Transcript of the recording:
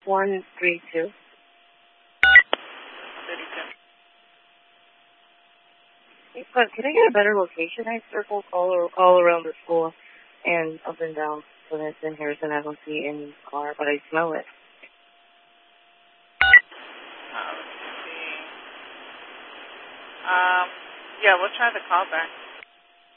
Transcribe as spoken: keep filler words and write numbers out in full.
one three two. thirty-two. Hey, but can I get a better location? I circled all, all around the school and up and down. So that's in Harrison. I don't see any car, but I smell it. Uh, let's see. Um, yeah, we'll try the call back.